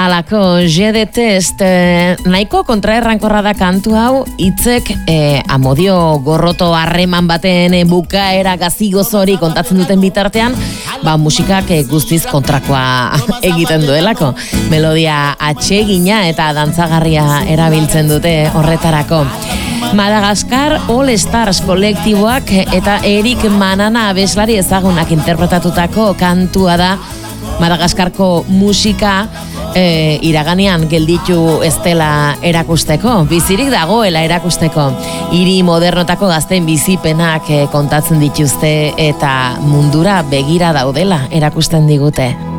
Alako, je detest, nahiko kontraerrankorra da kantu hau, hitzek amodio gorroto harreman baten bukaera gazigozori kontatzen duten bitartean, musikak guztiz kontrakoa egiten duelako. Melodia atsegina eta dantzagarria erabiltzen dute horretarako. Madagaskar All Stars kolektiboak eta Erik Manana abeslari ezagunak interpretatutako kantua da. Madagaskarko musika iraganean gelditu ez dela erakusteko, bizirik dagoela erakusteko. Hiri modernotako gazten bizipenak kontatzen dituzte eta mundura begira daudela erakusten digute.